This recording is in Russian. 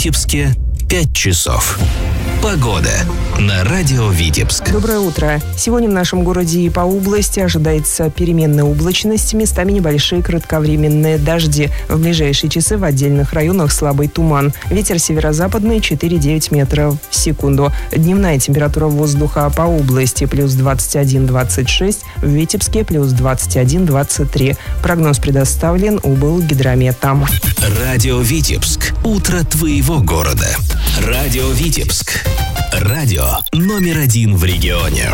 Витебске 5 часов. Погода на радио Витебск. Доброе утро. Сегодня в нашем городе и по области ожидается переменная облачность, местами небольшие кратковременные дожди. В ближайшие часы в отдельных районах слабый туман. Ветер северо-западный 4,9 метров в секунду. Дневная температура воздуха по области плюс 21-26, в Витебске плюс 21-23. Прогноз предоставлен Облгидромета. Радио Витебск. Утро твоего города. Радио Витебск. Радио номер 1 в регионе.